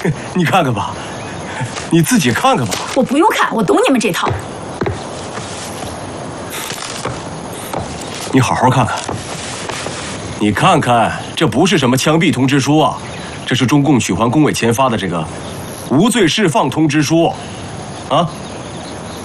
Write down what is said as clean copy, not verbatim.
你看看吧，你自己看看吧。 我不用看，我懂你们这套。 你好好看看。你看看，这不是什么枪毙通知书啊，这是中共取还工委前发的这个无罪释放通知书，啊。